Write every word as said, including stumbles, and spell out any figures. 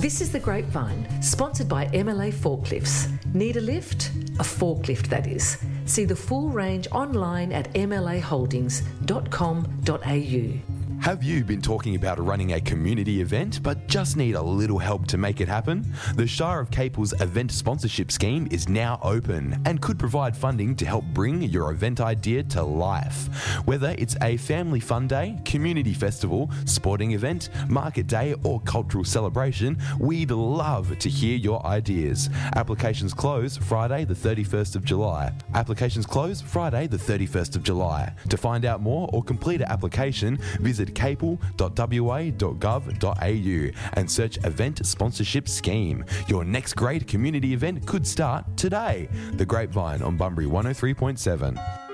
This is The Grapevine, sponsored by M L A Forklifts. Need a lift? A forklift, that is. See the full range online at m l a holdings dot com dot a u. Have you been talking about running a community event but just need a little help to make it happen? The Shire of Capel's event sponsorship scheme is now open and could provide funding to help bring your event idea to life. Whether it's a family fun day, community festival, sporting event, market day or cultural celebration, we'd love to hear your ideas. Applications close Friday the thirty-first of July. Applications close Friday the thirty-first of July. To find out more or complete an application, visit capel dot w a dot gov dot a u and search Event Sponsorship Scheme. Your next great community event could start today. The Grapevine on Bunbury one oh three point seven.